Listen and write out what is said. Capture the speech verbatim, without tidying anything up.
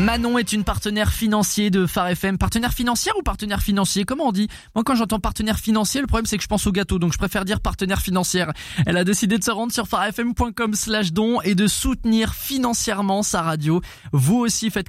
Manon est une partenaire financier de Phare F M. Partenaire financière ou partenaire financier? Comment on dit? Moi, quand j'entends partenaire financier, le problème c'est que je pense au gâteau, donc je préfère dire partenaire financière. Elle a décidé de se rendre sur pharefm point com slash don et de soutenir financièrement sa radio. Vous aussi faites